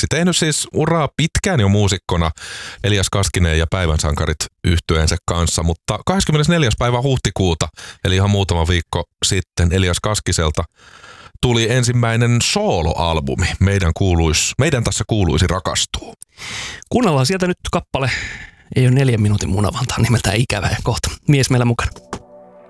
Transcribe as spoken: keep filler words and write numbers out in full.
Tehnyt siis uraa pitkään jo muusikkona Elias Kaskinen ja Päivän sankarit yhtyeensä kanssa, mutta kahdeskymmenesneljäs päivä huhtikuuta, eli ihan muutama viikko sitten Elias Kaskiselta tuli ensimmäinen soloalbumi. Meidän, kuuluis, meidän tässä kuuluisi rakastua. Kuunnellaan sieltä nyt kappale. Ei ole neljän minuutin munavantaa nimeltään Ikävä ja kohta mies meillä mukana.